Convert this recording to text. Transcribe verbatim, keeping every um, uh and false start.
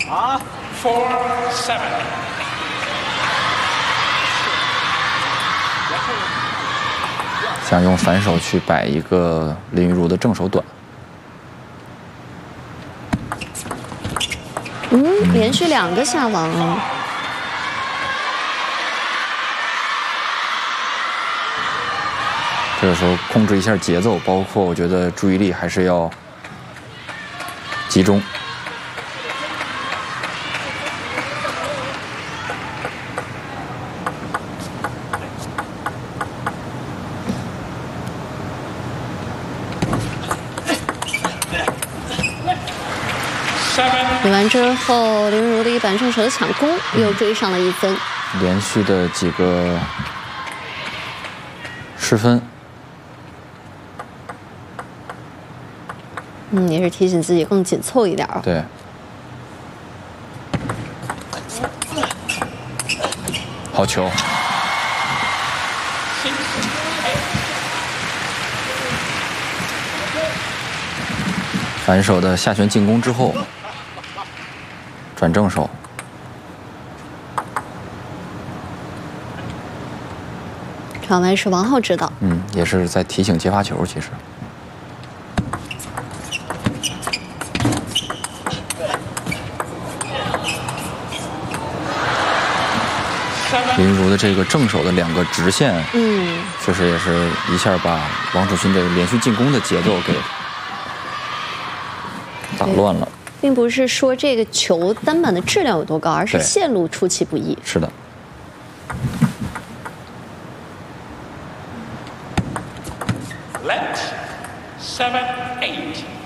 啊 four seven。 想用反手去摆一个林昀儒的正手短。 嗯，连续两个下网啊。 这个时候控制一下节奏，包括我觉得注意力还是要集中。 比完之后，林昀儒的一板正手的抢攻又追上了一分， 连续的几个失分。 嗯，也是提醒自己更紧凑一点啊。 对。好球。反手的下旋进攻之后，转正手。 场外是王浩指导。 嗯，也是在提醒接发球，其实。 林昀儒的这个正手的两个直线， 嗯， 确实也是一下把王楚钦这个连续进攻的节奏给打乱了。 并不是说这个球单板的质量有多高，而是对线路出其不意。 是的。 Let seven eight。